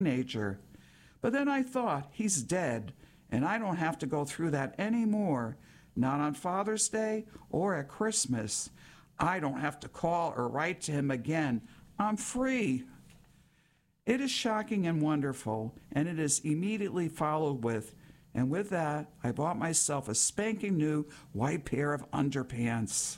teenager. But then I thought, he's dead, and I don't have to go through that anymore. Not on Father's Day or at Christmas. I don't have to call or write to him again. I'm free. It is shocking and wonderful, and it is immediately followed with, and with that, I bought myself a spanking new white pair of underpants.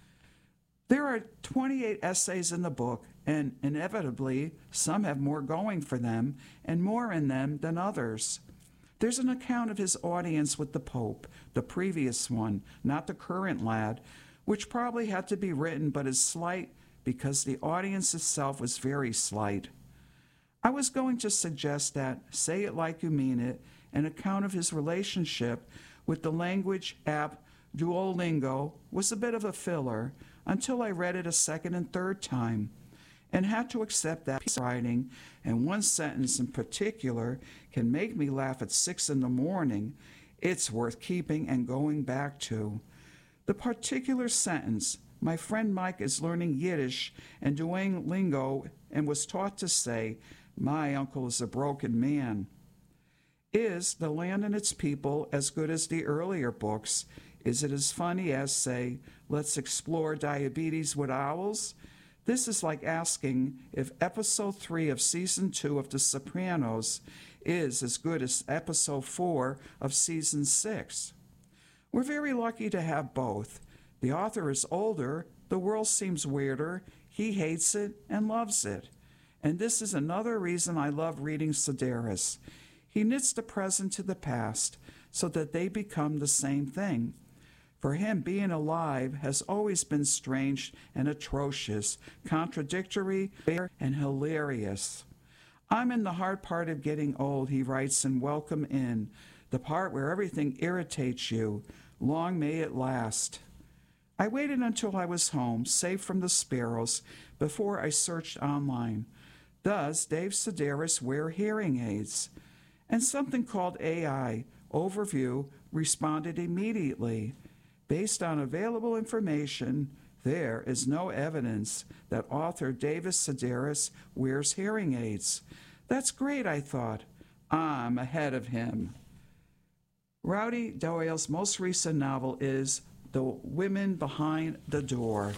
There are 28 essays in the book, and inevitably, some have more going for them and more in them than others. There's an account of his audience with the Pope, the previous one, not the current lad, which probably had to be written but is slight because the audience itself was very slight. I was going to suggest that, say it like you mean it, an account of his relationship with the language app Duolingo was a bit of a filler until I read it a second and third time, and had to accept that piece of writing, and one sentence in particular can make me laugh at 6 in the morning. It's worth keeping and going back to. The particular sentence, my friend Mike is learning Yiddish and Duolingo and was taught to say, my uncle is a broken man. Is The Land and Its People as good as the earlier books? Is it as funny as, say, Let's Explore Diabetes with Owls? This is like asking if episode 3 of season 2 of The Sopranos is as good as episode 4 of season 6. We're very lucky to have both. The author is older, the world seems weirder, he hates it and loves it. And this is another reason I love reading Sedaris. He knits the present to the past so that they become the same thing. For him, being alive has always been strange and atrocious, contradictory, and hilarious. I'm in the hard part of getting old, he writes in Welcome In, the part where everything irritates you. Long may it last. I waited until I was home, safe from the sparrows, before I searched online. Does Dave Sedaris wear hearing aids? And something called AI, Overview, responded immediately. Based on available information, there is no evidence that author Davis Sedaris wears hearing aids. That's great, I thought. I'm ahead of him. Rowdy Doyle's most recent novel is The Women Behind the Door.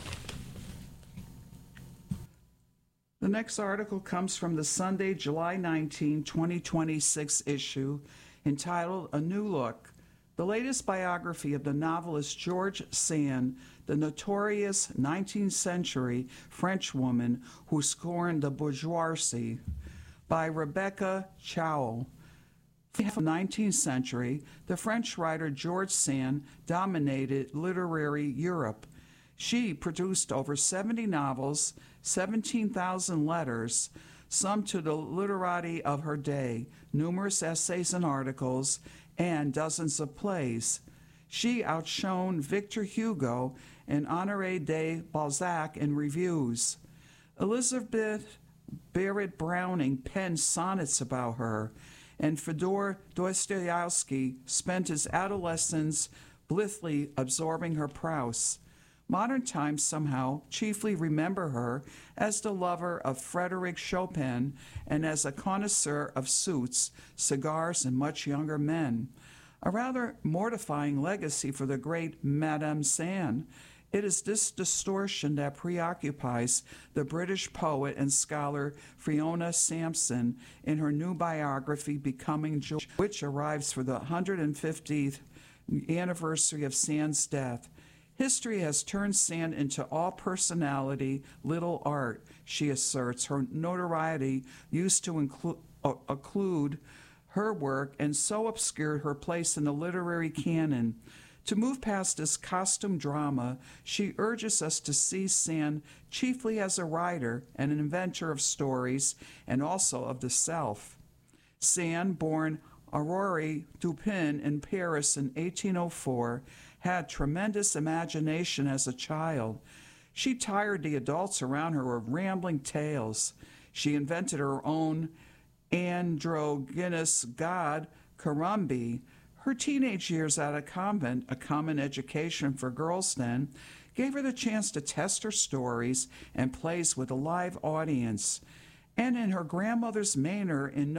The next article comes from the Sunday, July 19, 2026 issue, entitled A New Look. The latest biography of the novelist George Sand, the notorious 19th century French woman who scorned the bourgeoisie, by Rebecca Chowell. In the 19th century, the French writer George Sand dominated literary Europe. She produced over 70 novels, 17,000 letters, some to the literati of her day, numerous essays and articles, and dozens of plays. She outshone Victor Hugo and Honoré de Balzac in reviews. Elizabeth Barrett Browning penned sonnets about her, and Fyodor Dostoevsky spent his adolescence blithely absorbing her prose. Modern times somehow chiefly remember her as the lover of Frédéric Chopin and as a connoisseur of suits, cigars, and much younger men. A rather mortifying legacy for the great Madame Sand. It is this distortion that preoccupies the British poet and scholar Fiona Sampson in her new biography, Becoming Joy, which arrives for the 150th anniversary of Sand's death. History has turned Sand into all personality, little art, she asserts. Her notoriety used to occlude her work and so obscured her place in the literary canon. To move past this costume drama, she urges us to see Sand chiefly as a writer and an inventor of stories and also of the self. Sand, born Aurore Dupin in Paris in 1804, had tremendous imagination as a child. She tired the adults around her with rambling tales. She invented her own androgynous god, Karumbi. Her teenage years at a convent, a common education for girls then, gave her the chance to test her stories and plays with a live audience. and in her grandmother's manor in